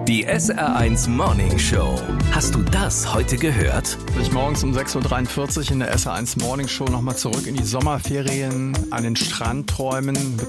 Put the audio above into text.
Die SR1 Morning Show. Hast du das heute gehört? Ich morgens um 6.43 Uhr in der SR1 Morning Show nochmal zurück in die Sommerferien, an den Strand träumen.